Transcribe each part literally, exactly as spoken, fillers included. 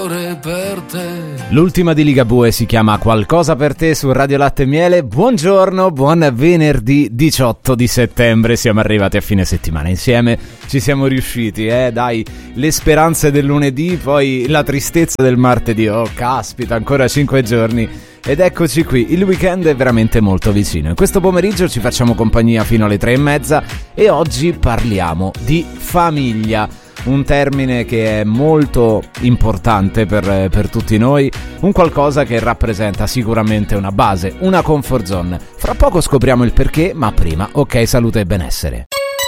Per te. L'ultima di Ligabue si chiama Qualcosa per te su Radio Latte e Miele. Buongiorno, buon venerdì diciotto di settembre. Siamo arrivati a fine settimana insieme, ci siamo riusciti, eh dai, le speranze del lunedì, poi la tristezza del martedì. Oh caspita, ancora cinque giorni ed eccoci qui, il weekend è veramente molto vicino. In questo pomeriggio ci facciamo compagnia fino alle tre e mezza e oggi parliamo di famiglia. Un termine che è molto importante per, per tutti noi, un qualcosa che rappresenta sicuramente una base, una comfort zone. Fra poco scopriamo il perché, ma prima, ok, salute e benessere.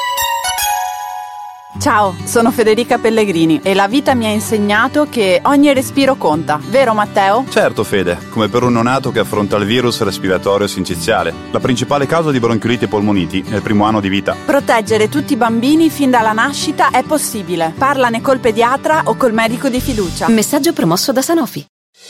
Ciao, sono Federica Pellegrini e la vita mi ha insegnato che ogni respiro conta, vero Matteo? Certo Fede, come per un neonato che affronta il virus respiratorio sinciziale, la principale causa di bronchiolite e polmoniti nel primo anno di vita. Proteggere tutti i bambini fin dalla nascita è possibile. Parlane col pediatra o col medico di fiducia. Messaggio promosso da Sanofi.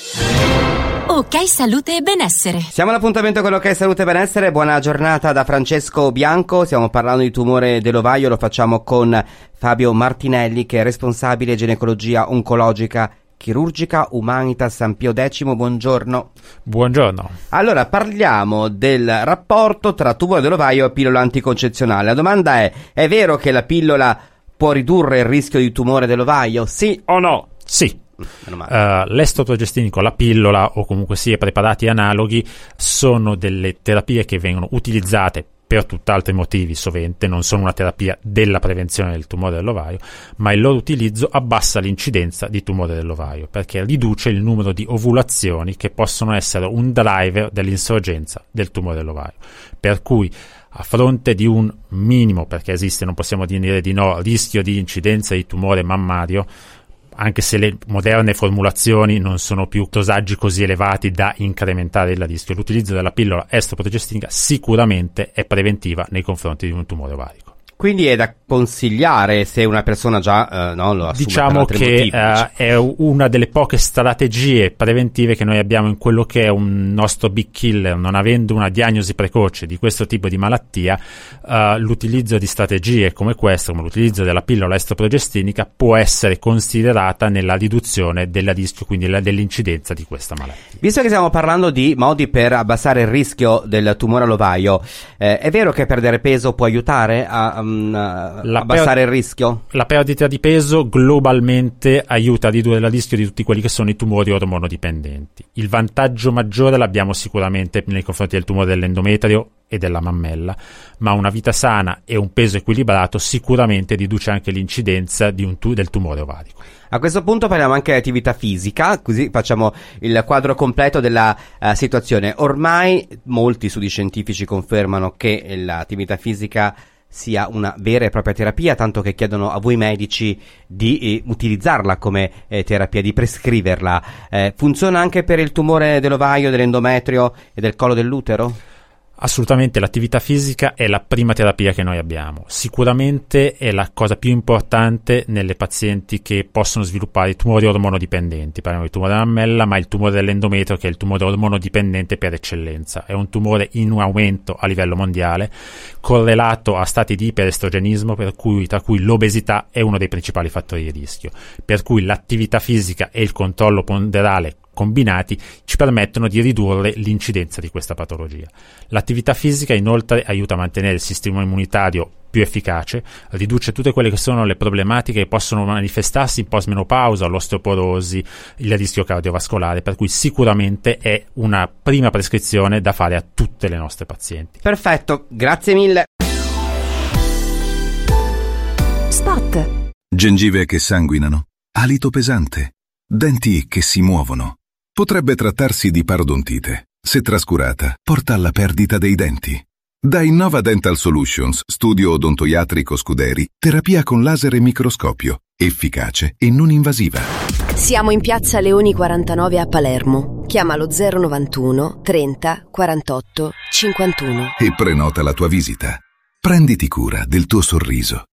Ok Salute e Benessere. Siamo all'appuntamento con Ok Salute e Benessere. Buona giornata da Francesco Bianco. Stiamo parlando di tumore dell'ovaio. Lo facciamo con Fabio Martinelli, che è responsabile ginecologia oncologica chirurgica Humanitas San Pio X. Buongiorno. Buongiorno. Allora, parliamo del rapporto tra tumore dell'ovaio e pillola anticoncezionale. La domanda è: è vero che la pillola può ridurre il rischio di tumore dell'ovaio? Sì o no? Sì. Uh, l'estoprogestinico, la pillola o comunque sia preparati analoghi sono delle terapie che vengono utilizzate per tutt'altri motivi sovente, non sono una terapia della prevenzione del tumore dell'ovaio, ma il loro utilizzo abbassa l'incidenza di tumore dell'ovaio perché riduce il numero di ovulazioni che possono essere un driver dell'insorgenza del tumore dell'ovaio, per cui a fronte di un minimo, perché esiste, non possiamo dire di no, rischio di incidenza di tumore mammario, anche se le moderne formulazioni non sono più dosaggi così elevati da incrementare il rischio, l'utilizzo della pillola estroprogestinica sicuramente è preventiva nei confronti di un tumore ovarico. Quindi è da consigliare se una persona già eh, no, lo assume. Diciamo per che motivi, uh, è una delle poche strategie preventive che noi abbiamo in quello che è un nostro big killer. Non avendo una diagnosi precoce di questo tipo di malattia, uh, l'utilizzo di strategie come questa, come l'utilizzo della pillola estroprogestinica, può essere considerata nella riduzione del rischio, quindi la, dell'incidenza di questa malattia. Visto che stiamo parlando di modi per abbassare il rischio del tumore all'ovaio, eh, è vero che perdere peso può aiutare a um, La abbassare per- il rischio? La perdita di peso globalmente aiuta a ridurre il rischio di tutti quelli che sono i tumori ormonodipendenti. Il vantaggio maggiore l'abbiamo sicuramente nei confronti del tumore dell'endometrio e della mammella, ma una vita sana e un peso equilibrato sicuramente riduce anche l'incidenza di un tu- del tumore ovarico. A questo punto parliamo anche di attività fisica, così facciamo il quadro completo della uh, situazione. Ormai molti studi scientifici confermano che l'attività fisica sia una vera e propria terapia, tanto che chiedono a voi medici di eh, utilizzarla come eh, terapia, di prescriverla. Eh, funziona anche per il tumore dell'ovaio, dell'endometrio e del collo dell'utero? Assolutamente, l'attività fisica è la prima terapia che noi abbiamo. Sicuramente è la cosa più importante nelle pazienti che possono sviluppare i tumori ormonodipendenti. Parliamo di tumore della mammella, ma il tumore dell'endometrio, che è il tumore ormonodipendente per eccellenza. È un tumore in aumento a livello mondiale, correlato a stati di iperestrogenismo, per cui, tra cui l'obesità è uno dei principali fattori di rischio. Per cui l'attività fisica e il controllo ponderale combinati ci permettono di ridurre l'incidenza di questa patologia. L'attività fisica inoltre aiuta a mantenere il sistema immunitario più efficace, riduce tutte quelle che sono le problematiche che possono manifestarsi in postmenopausa, l'osteoporosi, il rischio cardiovascolare, per cui sicuramente è una prima prescrizione da fare a tutte le nostre pazienti. Perfetto, grazie mille. Spot. Gengive che sanguinano, alito pesante, denti che si muovono. Potrebbe trattarsi di parodontite. Se trascurata, porta alla perdita dei denti. Da Innova Dental Solutions, studio odontoiatrico Scuderi, terapia con laser e microscopio, efficace e non invasiva. Siamo in piazza Leoni quarantanove a Palermo. Chiama lo zero novantuno trenta quarantotto cinquantuno e prenota la tua visita. Prenditi cura del tuo sorriso.